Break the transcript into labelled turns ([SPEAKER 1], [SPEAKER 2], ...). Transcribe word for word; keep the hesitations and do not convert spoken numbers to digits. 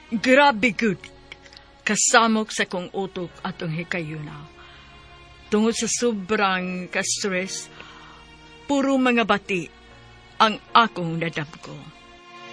[SPEAKER 1] Grabe good. Kasamok sa kong utok atong hikayuna. Tungod sa sobrang ka-stress, puro mga bati ang akong nadamko.